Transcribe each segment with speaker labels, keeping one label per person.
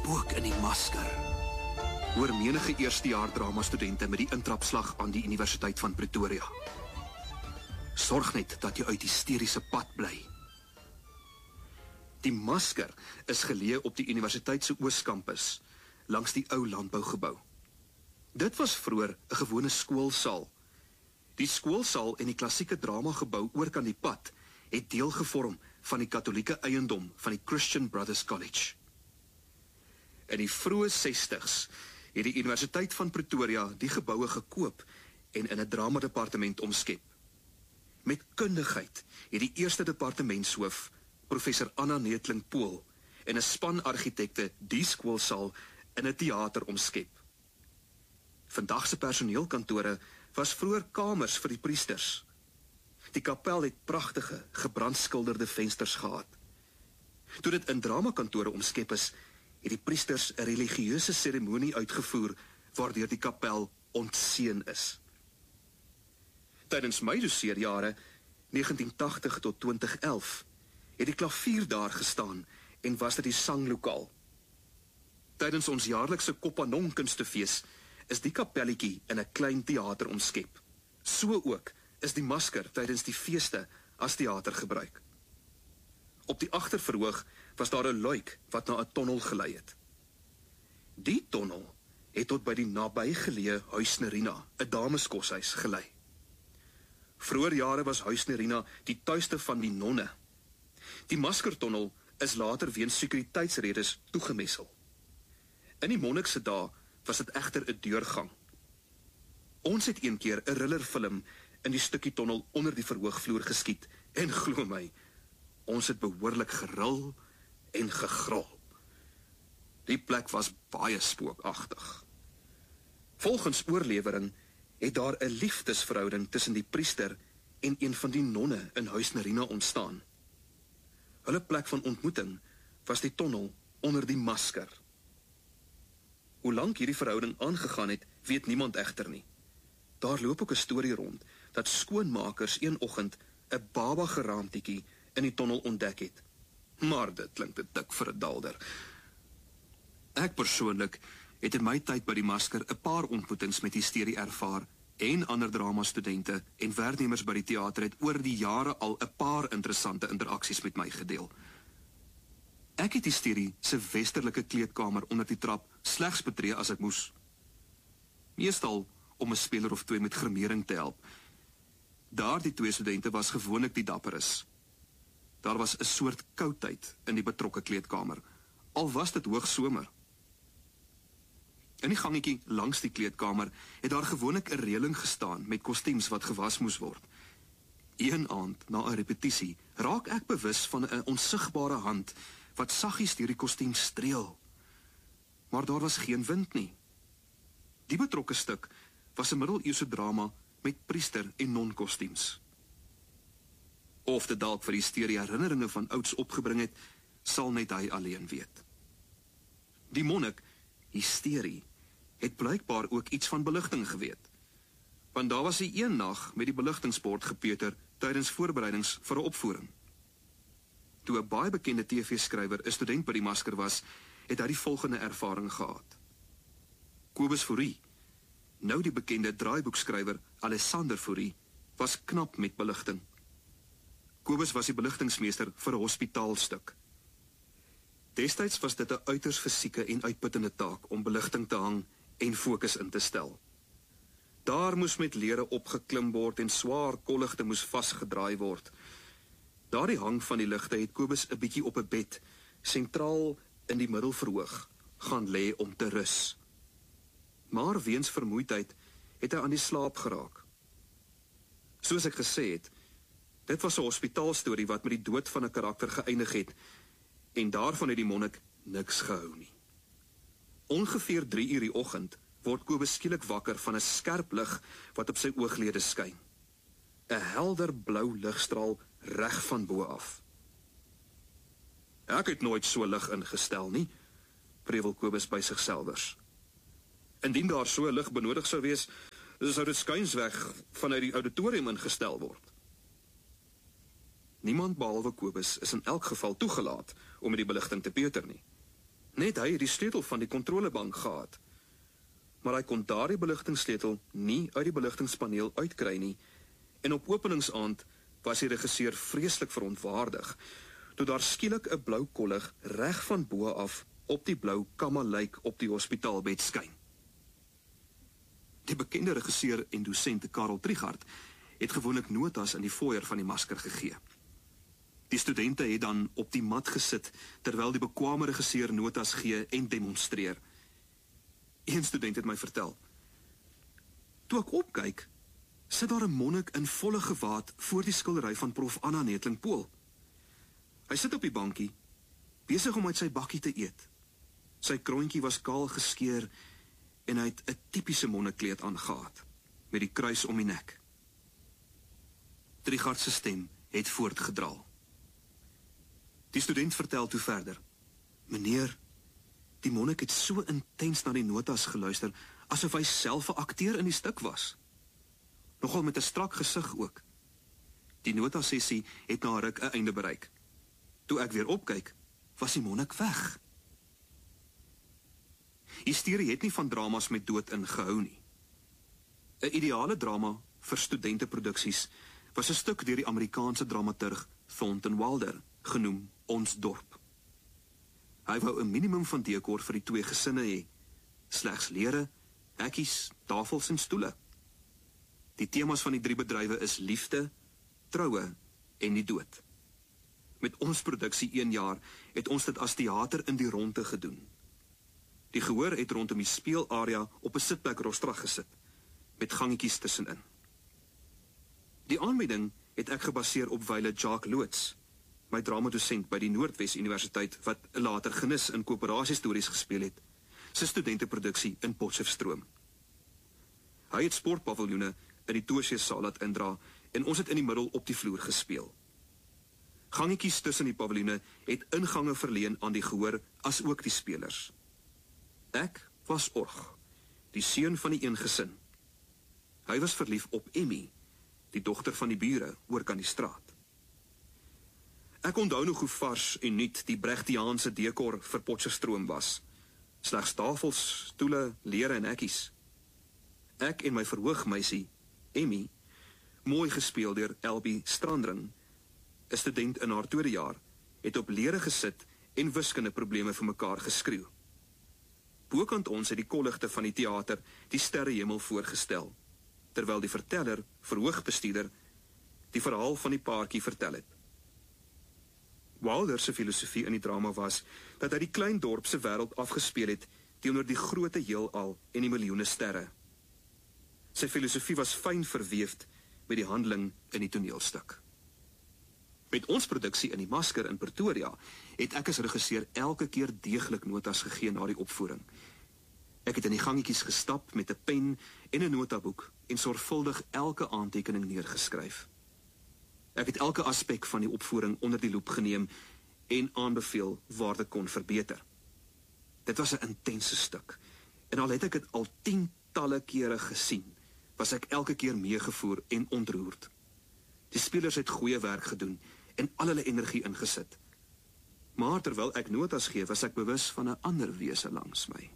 Speaker 1: spook in die masker. Hoor menige eerstejaar drama studente met die intrapslag aan die Universiteit van Pretoria. Sorg net dat jy uit die hysteriese pad bly. Die masker is geleë op die universiteit se Ooskampus, langs die ou landbougebou. Dit was vroeër 'n gewone skoolsaal. Die skoolsaal en die klassieke dramagebou oorkant die pad het deel gevorm van die katholieke eiendom van die Christian Brothers College. In die vroeë 60s het die Universiteit van Pretoria die geboue gekoop en in 'n dramadepartement omskep. Met kundigheid het die eerste departementshoof, professor Anna Neethling-Pool, en 'n span argitekte die skoolsaal in 'n teater omskep. Vandag se personeelkantore was vroeër kamers vir die priesters. Die kapel het pragtige, gebrandskilderde vensters gehad. Toe dit in dramakantore omskep is, het die priesters 'n religieuse seremonie uitgevoer waardeur die kapel ontseën is. Tydens my doseerjare 1980 tot 2011 het die klavier daar gestaan en was dit die sanglokaal. Tydens ons jaarlikse Kopanong kunstefees is die kapelletjie in 'n klein teater omskep. So ook is die masker tydens die feeste as teater gebruik. Op die agterverhoog was daar 'n luik wat na 'n tonnel gelei het. Die tonnel het tot by die nabygeleë Huis Nerina, 'n dameskoshuis, gelei. Vroeër jare was Huis Nerina die tuiste van die nonne. Die maskertonnel is later weens sekuriteitsredes toegemessel. In die monnikse dae was dit egter 'n deurgang. Ons het een keer 'n rillerfilm in die stukkie tonnel onder die verhoogvloer geskiet en glo my, ons het behoorlik geril en gegrol. Die plek was baie spookagtig. Volgens oorlewering het daar 'n liefdesverhouding tussen die priester en een van die nonne in Huis Nerina ontstaan. Hulle plek van ontmoeting was die tonnel onder die masker. Hoe lank hierdie verhouding aangegaan het, weet niemand egter nie. Daar loop ook 'n storie rond, dat skoonmakers een oggend 'n baba geraamtetjie in die tonnel ontdek het. Maar dit klink te dik vir 'n dalder. Ek persoonlik het in my tyd by die masker 'n paar ontmoetings met hysterie ervaar en ander drama-studente en werknemers by die teater het oor die jare al 'n paar interessante interaksies met my gedeel. Ek het hysterie se westerlike kleedkamer onder die trap slegs betree as ek moes. Meestal om 'n speler of twee met grimering te help. Daardie twee studente was gewoonlik die dapperes. Daar was 'n soort koudheid in die betrokke kleedkamer, al was dit hoogsomer. In die gangetjie langs die kleedkamer het daar gewoonlik 'n reëling gestaan met kostuums wat gewas moes word. Een aand na 'n repetisie raak ek bewus van 'n onsigbare hand wat saggies deur die kostuum streel. Maar daar was geen wind nie. Die betrokke stuk was 'n middeleeuse drama met priester en non-kostuums. Of dit dalk vir hysterie herinneringe van ouds opgebring het, sal net hy alleen weet. Die monnik, hysterie, het blykbaar ook iets van beligting geweet. Want daar was hy een nag met die beligtingsbord gepeuter tydens voorbereidings vir 'n opvoering. Toe 'n baie bekende TV-skrywer 'n student by die masker was, het hy die volgende ervaring gehad. Kobus Fourie, nou die bekende draaiboekskrywer Alessander Fourie, was knap met beligting. Kobus was die beligtingsmeester vir 'n hospitaalstuk. Destyds was dit 'n uiters fisieke en uitputtende taak om beligting te hang en fokus in te stel. Daar moes met lere opgeklim word en swaar kolligte moes vasgedraai word. Daardie hang van die ligte het Kobus 'n bietjie op 'n bed, sentraal in die middelverhoog, gaan lê om te rus. Maar weens vermoeidheid het hy aan die slaap geraak. Soos ek gesê het, dit was 'n hospitaalstorie wat met die dood van 'n karakter geëindig het, en daarvan het die monnik niks gehou nie. Ongeveer 3 uur die oggend word Kobus skielik wakker van 'n skerp lig wat op sy ooglede skyn. 'n helder blou ligstraal reg van bo af. Ek het nooit so lig ingestel nie, prewel Kobus by sigselfs. Indien daar so 'n lig benodig sou wees, sou dit skuinsweg vanuit die auditorium ingestel word. Niemand behalwe Kobus is in elk geval toegelaat om met die beligting te peuter nie. Net hy het die sleutel van die kontrolebank gehad. Maar hy kon daardie beligtingsleutel nie uit die beligtingspaneel uitkry nie, en op openingsaand was die regisseur vreeslik verontwaardig, toe daar skielik 'n blou kollig reg van bo af op die blou kammerlyk op die hospitaalbed skyn. Die bekende regisseur en dosent Karel Trigard het gewoonlik notas in die foyer van die masker gegee. Die studente het dan op die mat gesit, terwyl die bekwame regisseur notas gee en demonstreer. Een student het my vertel, toe ek opkyk, sit daar 'n monnik in volle gewaad voor die skildery van prof Anna Neethling-Pool. Hy sit op die bankie, besig om uit sy bakkie te eet. Sy krontjie was kaal geskeur en hy het 'n tipiese monnikkleed aangehad, met die kruis om die nek. Trigard se stem het voortgedraal. Die student vertel toe verder, meneer, die monnik het so intens na die notas geluister, asof hy self 'n akteur in die stuk was. Nogal met 'n strak gesig ook. Die notasessie het na 'n ruk 'n einde bereik. Toe ek weer opkyk, was die monnik weg. Hysterie het nie van dramas met dood ingehou nie. 'n Ideale drama vir studenteproduksies was 'n stuk deur die Amerikaanse dramaturg Thornton Wilder, genoem Ons Dorp. Hy wou 'n minimum van dekor vir die twee gesinne hê, slegs lere, hekkies, tafels en stoele. Die temas van die drie bedrywe is liefde, troue en die dood. Met ons produksie 1 jaar het ons dit as teater in die ronde gedoen. Die gehoor het rondom die speelarea op 'n sitplek rostra gesit, met gangetjies tussenin. Die aanbieding het ek gebaseer op wyle Jacques Loots, my dramadosent by die Noordwes Universiteit, wat later Genis in koöperasiestories gespeel het, sy studenteproduksie in Potchefstroom. Hy het sportpaviljoene in die Toosjesaal laat indra, en ons het in die middel op die vloer gespeel. Gangetjies tussen die paviljoene het ingange verleen aan die gehoor, as ook die spelers. Ek was Org, die seun van die een gesin. Hy was verlief op Emmy, die dogter van die bure oor kan die straat. Ek onthou nog hoe vars en nuut die Brechtiaanse dekor vir Potchefstroom was. Slegs tafels, stoele, lere en hekkies. Ek en my verhoogmeisie, Emmy, mooi gespeel deur Elbie Strandring, 'n student in haar tweede jaar, het op lere gesit en wiskundeprobleme vir mekaar geskreeu. Bokant ons het die kolligte van die teater die sterrehemel voorgestel, terwyl die verteller, verhoogbestuurder, die verhaal van die paartjie vertel het. Wilder se filosofie in die drama was, dat hy die klein dorp se wêreld afgespeel het, teenoor die groote heelal en die miljoene sterre. Sy filosofie was fyn verweefd met die handeling in die toneelstuk. Met ons produksie in die Masker in Pretoria, het ek as regisseur elke keer deeglik notas gegee na die opvoering. Ek het in die gangetjies gestap met 'n pen en 'n notaboek en sorgvuldig elke aantekening neergeskryf. Ek het elke aspek van die opvoering onder die loep geneem en aanbeveel waar dit kon verbeter. Dit was 'n intense stuk, en al het ek dit al tientalle kere gesien, was ek elke keer meegevoer en ontroerd. Die spelers het goeie werk gedoen en al hulle energie ingesit. Maar terwyl ek notas gee, was ek bewus van 'n ander wese langs my.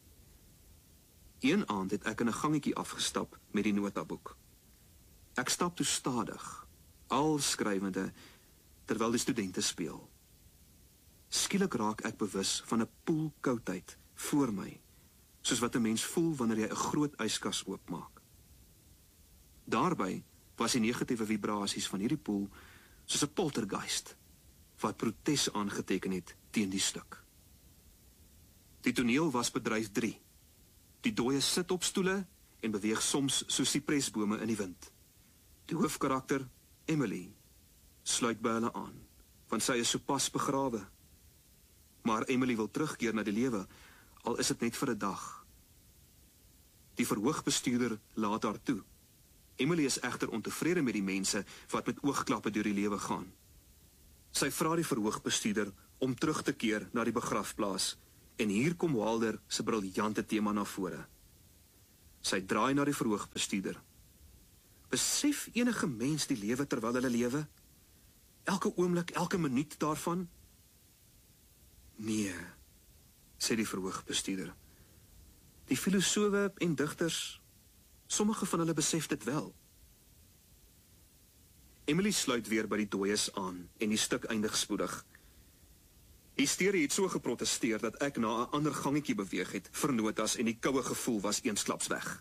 Speaker 1: Een aand het ek in 'n gangetjie afgestap met die notaboek. Ek stap toe stadig, al skrywende, terwyl die studente speel. Skielik raak ek bewus van 'n poel koudheid voor my, soos wat 'n mens voel wanneer jy 'n groot yskas oopmaak. Daarby was die negatiewe vibrasies van hierdie poel soos 'n poltergeist, wat protes aangeteken het teen die stuk. Die toneel was bedryf 3. Die dooie sit op stoele en beweeg soms soos sipresbome in die wind. Die hoofkarakter, Emily, sluit by hulle aan, want sy is sopas begrawe. Maar Emily wil terugkeer na die lewe, al is dit net vir 'n dag. Die verhoogbestuurder laat haar toe. Emily is egter ontevrede met die mense wat met oogklappe deur die lewe gaan. Sy vra die verhoogbestuurder om terug te keer na die begrafplaas, en hier kom Wilder se briljante tema na vore. Sy draai na die verhoogbestuurder. Besef enige mens die lewe terwyl hulle lewe? Elke oomblik, elke minuut daarvan? Nee, sê die verhoogbestuurder. Die filosowe en digters, sommige van hulle besef dit wel. Emily sluit weer by die dooies aan en die stuk eindig spoedig. Hysterie het so geprotesteer dat ek na 'n ander gangetjie beweeg het vir notas en die koue gevoel was eensklaps weg.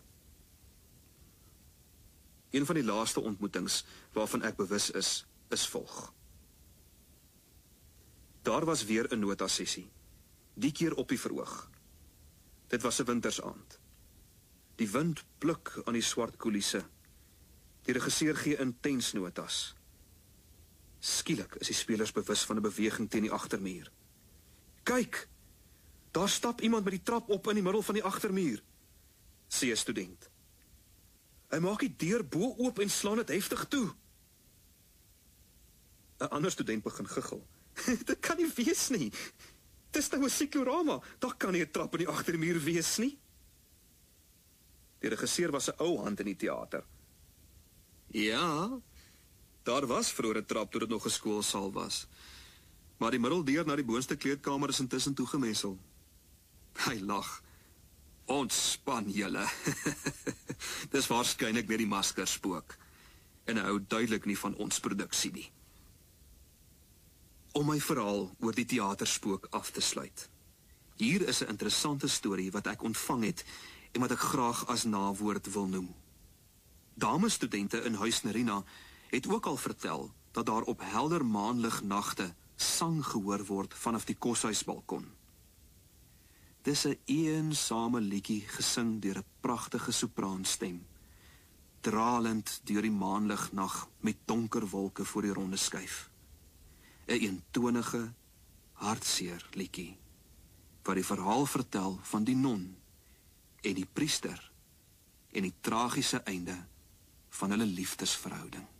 Speaker 1: Een van die laaste ontmoetings waarvan ek bewus is volg. Daar was weer 'n notasessie, die keer op die verhoog. Dit was 'n wintersaand. Die wind pluk aan die swart koeliese. Die regisseur gee intens notas. Skielik is die spelers bewus van 'n beweging teen die agtermuur. Kyk, daar stap iemand met die trap op in die middel van die agtermuur, sê 'n student. Hy maak die deur bo oop en slaan dit heftig toe. 'n Ander student begin giggel. Dit kan nie wees nie. Dis nou 'n siklorama, daar kan nie 'n trap in die agtermuur wees nie. Die regisseur was 'n ou hand in die teater. Ja, daar was vroeër 'n trap toe dit nog 'n skoolsaal was. Maar die middeldeur na die boonste kleedkamer is intussen toegemessel. Hy lag. Ontspan julle. Dis waarskynlik weer die maskerspook. En hy hou duidelik nie van ons produksie nie. Om my verhaal oor die teaterspook af te sluit. Hier is 'n interessante storie wat ek ontvang het en wat ek graag as nawoord wil noem. Damesstudente in Huis Nerina het ook al vertel dat daar op helder maanlignagte sang gehoor word vanaf die koshuisbalkon. Dis 'n eensame liedjie gesing deur 'n pragtige sopraanstem, dralend deur die maanlignag met donker wolke voor die ronde skyf. 'n eentonige, hartseer liedjie, wat die verhaal vertel van die non en die priester en die tragiese einde van hulle liefdesverhouding.